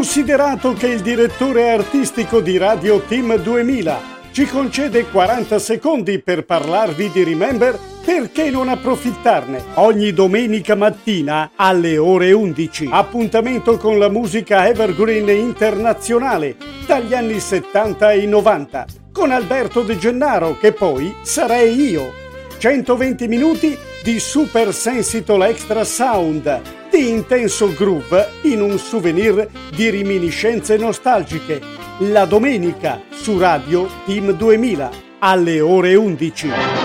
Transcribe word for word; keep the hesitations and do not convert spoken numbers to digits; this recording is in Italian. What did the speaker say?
Considerato che il direttore artistico di Radio Team duemila ci concede quaranta secondi per parlarvi di Remember, perché non approfittarne? Ogni domenica mattina alle ore undici. Appuntamento con la musica evergreen internazionale dagli anni settanta e novanta con Alberto De Gennaro, che poi sarei io. centoventi minuti di super sensitol extra sound, di intenso groove in un souvenir di reminiscenze nostalgiche. La domenica su Radio Team duemila alle ore undici.